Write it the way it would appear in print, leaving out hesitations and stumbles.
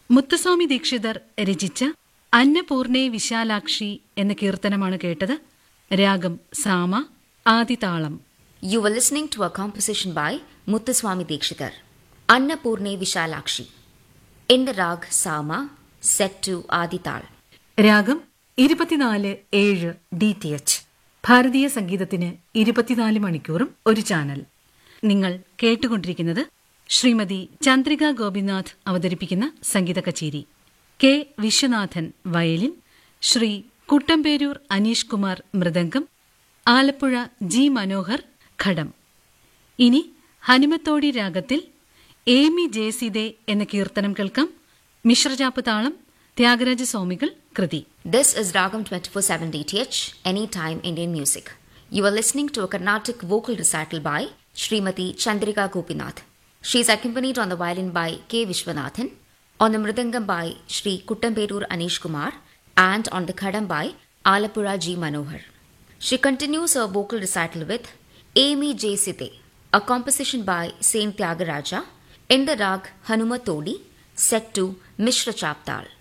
മുത്തുസ്വാമി ദീക്ഷിതർ രചിച്ച അന്നപൂർണേ വിശാലാക്ഷി എന്ന കീർത്തനമാണ് കേട്ടത്. രാഗം സാമ, ആദിതാളം. You were listening to a composition by Muthuswami Dikshitar, Annapurne Vishalakshi, in the rag Sama, set to Adital. രാഗം 24/7 DTH. ഭാരതീയ സംഗീതത്തിന് 24 മണിക്കൂറും ഒരു ചാനൽ. നിങ്ങൾ കേട്ടുകൊണ്ടിരിക്കുന്നത് ശ്രീമതി ചന്ദ്രിക ഗോപിനാഥ് അവതരിപ്പിക്കുന്ന സംഗീത കച്ചേരി. K Viswanathan violin, Shri Kuttamperoor Aneesh Kumar mridangam, Alappuzha G Manohar ഘടം. ഇനി ഹനുമത്തോടി രാഗത്തിൽ ഏമി ജയസിദേ എന്ന കീർത്തനം കേൾക്കാം. മിശ്രചാപ്പ് താളം, ത്യാഗരാജ സ്വാമികൾ കൃതി. This is Ragam 24/7 DTH, Anytime Indian Music. You are listening to a Carnatic vocal recital by Srimati Chandrika Gopinath. She is accompanied on the violin by K. Vishwanathan, on the mridangam by Sri Kuttamperur Anish Kumar, and on the khadam by Alapura G. Manohar. She continues her vocal recital with Amy J. Sithe, a composition by Saint Tyagaraja, in the rag Hanumatodi, set to Mishra Chaptal.